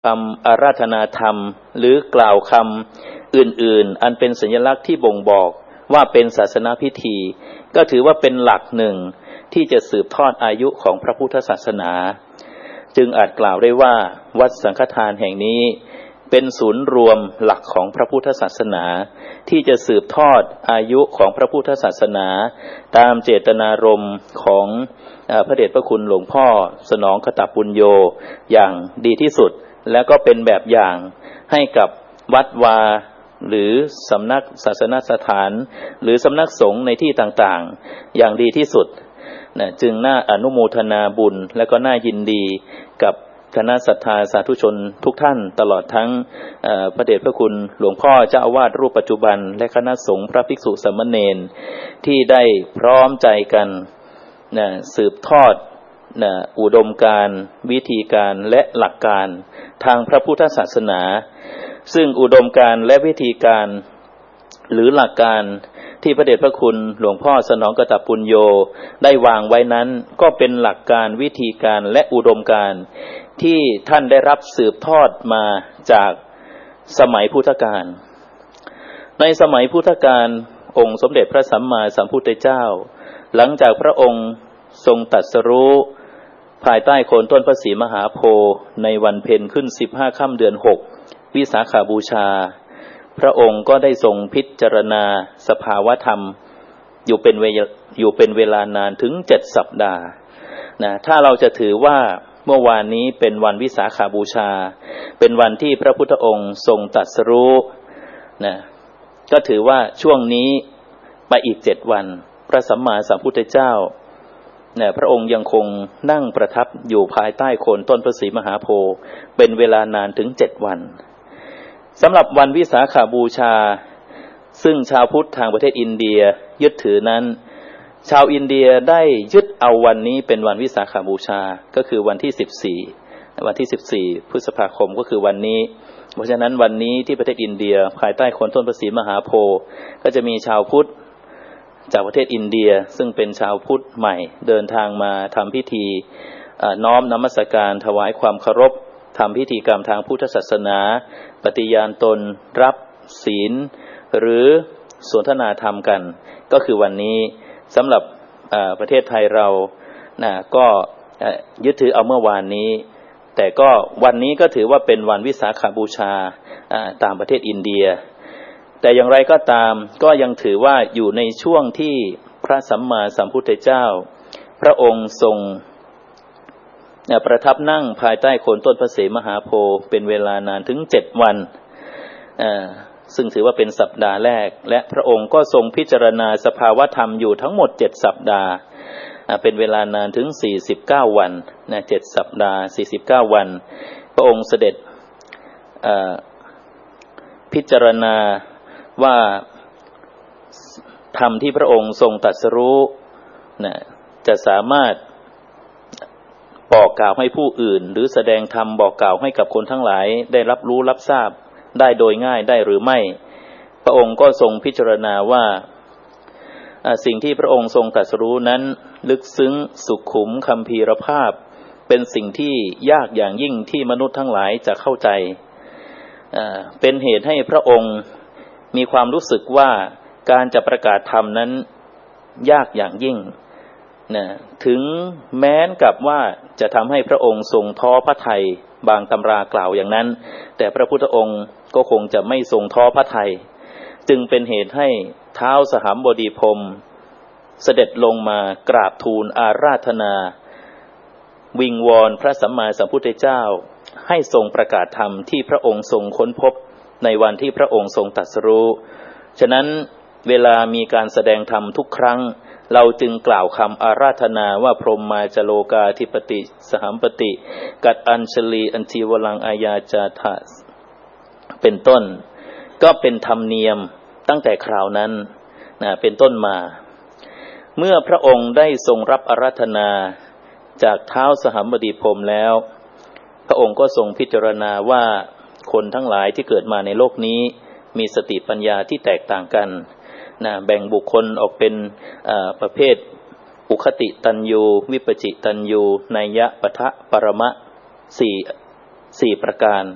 คำอาราธนาธรรมหรือกล่าวคำอื่นๆอันเป็นสัญลักษณ์ที่บ่งบอกว่าเป็นศาสนาพิธีก็ถือว่าเป็นหลักหนึ่งที่จะสืบทอดอายุของพระพุทธศาสนาจึงอาจกล่าวได้ว่าวัดสังฆทานแห่งนี้เป็นศูนย์รวมหลักของพระพุทธศาสนาที่จะสืบทอดอายุของพระพุทธศาสนาตามเจตนารมณ์ของพระเดชพระคุณหลวงพ่อสนองขตปุญโญอย่างดีที่สุดแล้วก็เป็นแบบอย่างให้กับวัดวาหรือสำนักศาสนสถานหรือสำนักสงฆ์ในที่ต่างๆอย่างดีที่สุดจึงน่าอนุโมทนาบุญและก็น่ายินดีกับคณะศรัทธาสาธุชนทุกท่านตลอดทั้งพระเดชพระคุณหลวงพ่อเจ้าอาวาสรูปปัจจุบันและคณะสงฆ์พระภิกษุสามเณรที่ได้พร้อมใจกันสืบทอดอุดมการณ์วิธีการและหลักการทางพระพุทธศาสนาซึ่งอุดมการณ์และวิธีการหรือหลักการที่พระเดชพระคุณหลวงพ่อสนองกตปุญโญได้วางไว้นั้นก็เป็นหลักการวิธีการและอุดมการณ์ที่ท่านได้รับสืบทอดมาจากสมัยพุทธกาลในสมัยพุทธกาลองค์สมเด็จพระสัมมาสัมพุทธเจ้าหลังจากพระองค์ทรงตรัสรู้ภายใต้โคนต้นพระศรีมหาโพธิ์ในวันเพ็ญขึ้น15ค่ำเดือน6วิสาขบูชาพระองค์ก็ได้ทรงพิจารณาสภาวธรรมอยู่เป็นเวลานานถึง7สัปดาห์ถ้าเราจะถือว่าเมื่อวานนี้เป็นวันวิสาขบูชาเป็นวันที่พระพุทธองค์ทรงตรัสรู้ก็ถือว่าช่วงนี้ไปอีก7วันพระสัมมาสัมพุทธเจ้าพระองค์ยังคงนั่งประทับอยู่ภายใต้โคนต้นพระศรีมหาโพธิ์เป็นเวลานานถึง7วันสำหรับวันวิสาขบูชาซึ่งชาวพุทธทางประเทศอินเดียยึดถือนั้นชาวอินเดียได้ยึดเอาวันนี้เป็นวันวิสาขบูชาก็คือวันที่14พฤษภาคมก็คือวันนี้เพราะฉะนั้นวันนี้ที่ประเทศอินเดียภายใต้โคนต้นพระศรีมหาโพธิ์ก็จะมีชาวพุทธจากประเทศอินเดียซึ่งเป็นชาวพุทธใหม่เดินทางมาทำพิธีน้อมนมัสการถวายความเคารพทำพิธีกรรมทางพุทธศาสนาปฏิญาณตนรับศีลหรือสนทนาธรรมกันก็คือวันนี้สำหรับประเทศไทยเราก็ยึดถือเอาเมื่อวานนี้แต่ก็วันนี้ก็ถือว่าเป็นวันวิสาขบูชาตามประเทศอินเดียแต่อย่างไรก็ตามก็ยังถือว่าอยู่ในช่วงที่พระสัมมาสัมพุทธเจ้าพระองค์ทรงประทับนั่งภายใต้โคนต้นพระศรีมหาโพธิ์เป็นเวลานานถึง7วันซึ่งถือว่าเป็นสัปดาห์แรกและพระองค์ก็ทรงพิจารณาสภาวธรรมอยู่ทั้งหมด7สัปดาห์เป็นเวลานานถึง49วัน7สัปดาห์49วันพระองค์เสด็จพิจารณาว่าธรรมที่พระองค์ทรงตรัสรู้จะสามารถบอกกล่าวให้ผู้อื่นหรือแสดงธรรมบอกกล่าวให้กับคนทั้งหลายได้รับรู้รับทราบได้โดยง่ายได้หรือไม่พระองค์ก็ทรงพิจารณาว่าสิ่งที่พระองค์ทรงตรัสรู้นั้นลึกซึ้งสุขุมคัมภีรภาพเป็นสิ่งที่ยากอย่างยิ่งที่มนุษย์ทั้งหลายจะเข้าใจเป็นเหตุให้พระองค์มีความรู้สึกว่าการจะประกาศธรรมนั้นยากอย่างยิ่งถึงแม้นกับว่าจะทำให้พระองค์ทรงท้อพระทัยบางตำรากล่าวอย่างนั้นแต่พระพุทธองค์ก็คงจะไม่ทรงท้อพระทัยจึงเป็นเหตุให้ท้าวสหัมบดีพรหมเสด็จลงมากราบทูลอาราธนาวิงวอนพระสัมมาสัมพุทธเจ้าให้ทรงประกาศธรรมที่พระองค์ทรงค้นพบในวันที่พระองค์ทรงตรัสรู้ฉะนั้นเวลามีการแสดงธรรมทุกครั้งเราจึงกล่าวคำอาราธนาว่าพรหมมาจโลกาธิปติสหัมปติกัดอัญชลีอัญชีวลังอายาจาทะเป็นต้นก็เป็นธรรมเนียมตั้งแต่คราวนั้นเป็นต้นมาเมื่อพระองค์ได้ทรงรับอาราธนาจากท้าวสหัมบดีพรหมแล้วพระองค์ก็ทรงพิจารณาว่าคนทั้งหลายที่เกิดมาในโลกนี้มีสติปัญญาที่แตกต่างกันแบ่งบุคคลออกเป็นประเภทอุคติตัญญูวิปจิตัญญูนัยยะปะทะปรมะ4ประการ